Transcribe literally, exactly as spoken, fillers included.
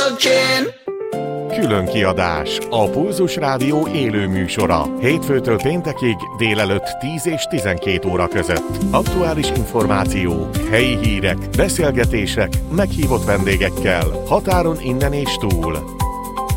looking. Külön kiadás, a Pulzus Rádió élő műsora. Hétfőtől péntekig délelőtt tíz és tizenkét óra között. Aktuális információk, helyi hírek, beszélgetések, meghívott vendégekkel, határon innen és túl.